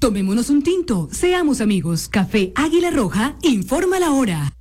Tomémonos un tinto, seamos amigos. Café Águila Roja, informa la hora.